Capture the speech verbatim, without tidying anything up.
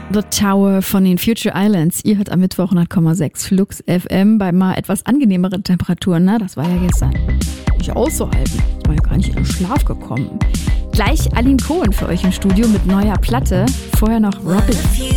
The Tower von den Future Islands. Ihr hört am Mittwoch hundert Komma sechs Flux F M bei mal etwas angenehmeren Temperaturen. Na, das war ja gestern nicht auszuhalten. Ich war ja gar nicht in den Schlaf gekommen. Gleich Aline Cohen für euch im Studio mit neuer Platte. Vorher noch Robin.